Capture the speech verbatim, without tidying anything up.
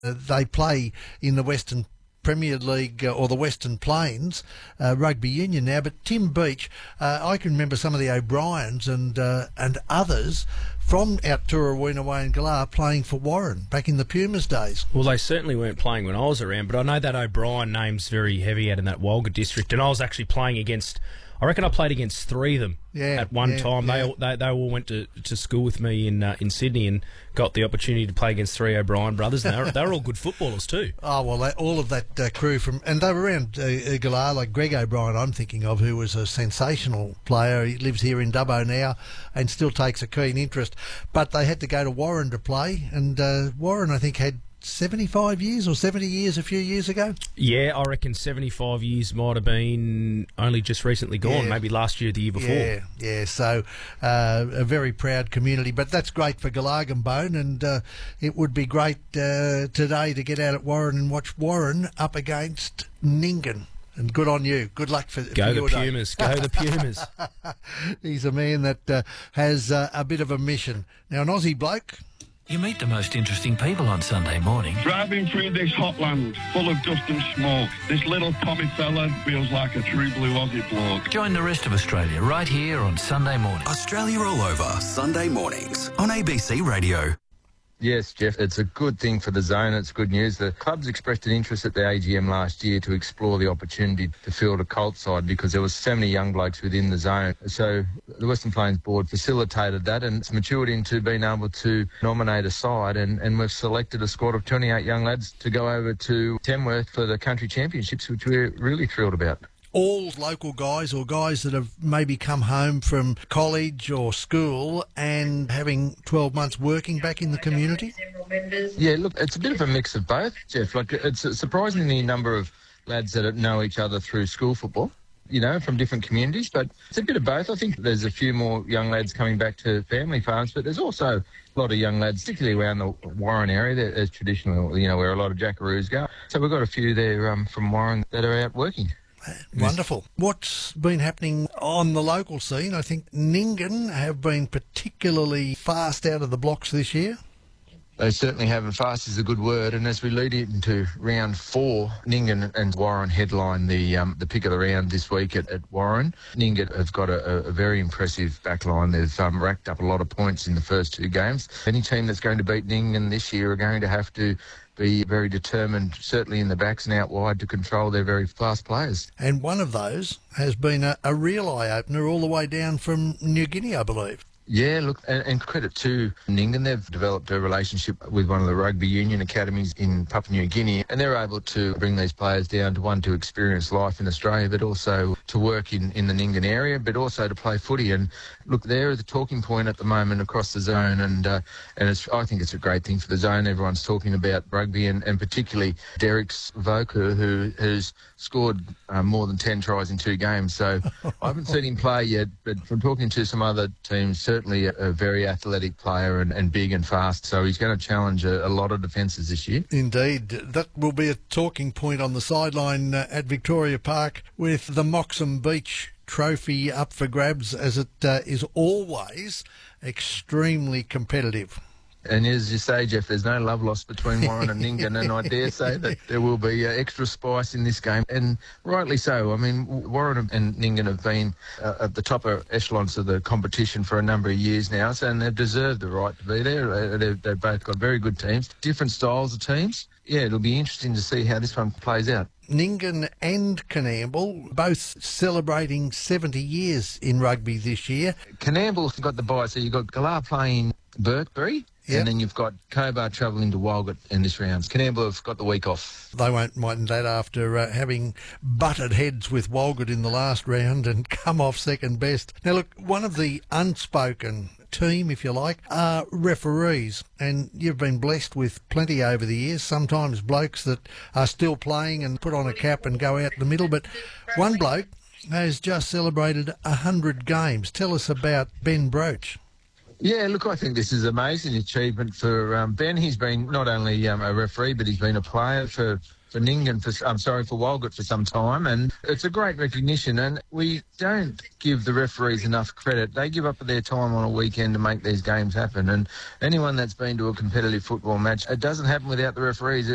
Uh, they play in the Western Premier League uh, or the Western Plains uh, Rugby Union now, but Tim Beach, uh, I can remember some of the O'Briens and uh, and others from out Toorawina Way and Galah playing for Warren back in the Pumas days. Well, they certainly weren't playing when I was around, but I know that O'Brien name's very heavy out in that Walgett district, and I was actually playing against, I reckon I played against three of them yeah, at one yeah, time. Yeah. They, all, they they all went to, to school with me in uh, in Sydney and got the opportunity to play against three O'Brien brothers, and they were, they were all good footballers too. Oh, well, they, all of that uh, crew from... And they were around uh, Galah, like Greg O'Brien I'm thinking of, who was a sensational player. He lives here in Dubbo now and still takes a keen interest. But they had to go to Warren to play, and uh, Warren, I think, had seventy-five years or seventy years a few years ago? Yeah, I reckon seventy-five years might have been only just recently gone, yeah. maybe last year or the year before. Yeah, yeah, so uh, a very proud community. But that's great for Galargambone, and uh, it would be great uh, today to get out at Warren and watch Warren up against Nyngan. And good on you. Good luck for, Go for the your day. Pumas. Go the Pumas. He's a man that uh, has uh, a bit of a mission. Now, an Aussie bloke... You meet the most interesting people on Sunday morning. Driving through this hot land full of dust and smoke, this little Tommy fella feels like a true blue Aussie bloke. Join the rest of Australia right here on Sunday morning. Australia All Over, Sunday mornings on A B C Radio. Yes, Jeff, it's a good thing for the zone. It's good news. The club's expressed an interest at the A G M last year to explore the opportunity to field a Colt side because there was so many young blokes within the zone. So the Western Plains Board facilitated that, and it's matured into being able to nominate a side, and, and we've selected a squad of twenty-eight young lads to go over to Tamworth for the country championships, which we're really thrilled about. All local guys or guys that have maybe come home from college or school and having twelve months working back in the community? Yeah, look, it's a bit of a mix of both, Jeff. Like, it's a surprisingly number of lads that know each other through school football, you know, from different communities, but it's a bit of both. I think there's a few more young lads coming back to family farms, but there's also a lot of young lads, particularly around the Warren area, that is traditionally, you know, where a lot of jackaroos go. So we've got a few there um, from Warren that are out working. Wonderful. What's been happening on the local scene? I think Nyngan have been particularly fast out of the blocks this year. They certainly have, and fast is a good word. And as we lead into round four, Nyngan and Warren headline the um, the pick of the round this week at, at Warren. Nyngan have got a, a very impressive backline. They've um, racked up a lot of points in the first two games. Any team that's going to beat Nyngan this year are going to have to be very determined, certainly in the backs and out wide, to control their very fast players. And one of those has been a, a real eye-opener all the way down from New Guinea, I believe. Yeah, look, and, and credit to Nyngan. They've developed a relationship with one of the rugby union academies in Papua New Guinea, and they're able to bring these players down to, one, to experience life in Australia, but also to work in, in the Nyngan area, but also to play footy. And look, they're the talking point at the moment across the zone, and uh, and it's, I think it's a great thing for the zone. Everyone's talking about rugby, and, and particularly Derek Voker, who has scored uh, more than ten tries in two games. So I haven't seen him play yet, but from talking to some other teams, certainly a, a very athletic player and, and big and fast. So he's going to challenge a, a lot of defences this year. Indeed. That will be a talking point on the sideline uh, at Victoria Park with the Moxham Beach Trophy up for grabs, as it uh, is always extremely competitive. And as you say, Jeff, there's no love lost between Warren and Nyngan, and I dare say that there will be uh, extra spice in this game, and rightly so. I mean, Warren and Nyngan have been uh, at the top of echelons of the competition for a number of years now, so, and they've deserved the right to be there. Uh, they've, they've both got very good teams, different styles of teams. Yeah, it'll be interesting to see how this one plays out. Nyngan and Coonamble both celebrating seventy years in rugby this year. Coonamble's got the bye, so you've got Galah playing Burkbury, yep, and then you've got Cobar travelling to Walgett in this round. Coonamble have got the week off. They won't mind that after uh, having butted heads with Walgett in the last round and come off second best. Now, look, one of the unspoken team, if you like, are referees, and you've been blessed with plenty over the years, sometimes blokes that are still playing and put on a cap and go out the middle, but one bloke has just celebrated one hundred games. Tell us about Ben Broach. Yeah, look, I think this is an amazing achievement for um, Ben. He's been not only um, a referee, but he's been a player for for Nyngan, for, I'm sorry, for Walgett for some time, and it's a great recognition, and we don't give the referees enough credit. They give up their time on a weekend to make these games happen, and anyone that's been to a competitive football match, it doesn't happen without the referees.